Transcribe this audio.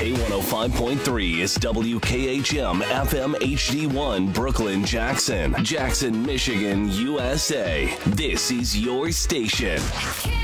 K105.3 is WKHM FM HD1 Brooklyn, Jackson, Michigan, USA. This is your station.